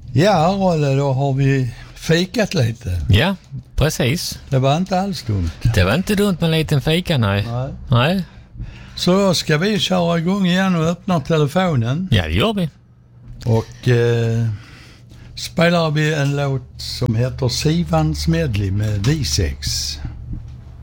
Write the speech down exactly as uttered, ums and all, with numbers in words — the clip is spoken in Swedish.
Ja, Rolle, då har vi fikat lite. Ja, precis. Det var inte alls dumt. Det var inte dumt med en liten fika, nej. Nej. Nej. Så då ska vi köra igång igen och öppna telefonen. Ja, det gör vi. Och eh, spelar vi en låt som heter Sivans medley med V sex.